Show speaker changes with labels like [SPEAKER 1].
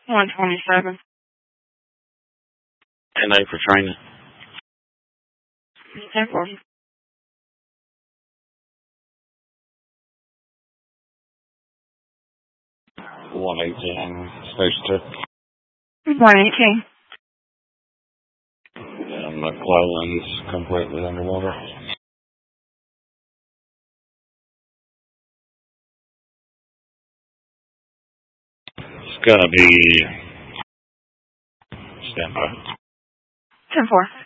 [SPEAKER 1] 127.
[SPEAKER 2] 10-8 for training.
[SPEAKER 1] 10-4.
[SPEAKER 2] 118, station 2.
[SPEAKER 1] 118.
[SPEAKER 2] And McClellan's completely underwater. It's gonna be standby.
[SPEAKER 1] 10-4.